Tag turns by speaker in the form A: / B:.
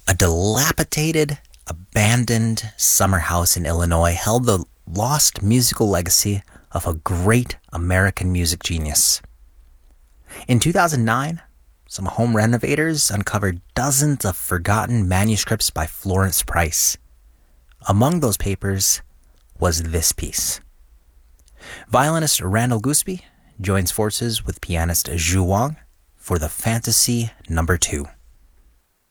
A: A dilapidated, abandoned summer house in Illinois held the lost musical legacy of a great American music genius. In 2009, some home renovators uncovered dozens of forgotten manuscripts by Florence Price. Among those papers was this piece. Violinist Randall Gooseby joins forces with pianist Zhu Wang for the Fantasy No. 2.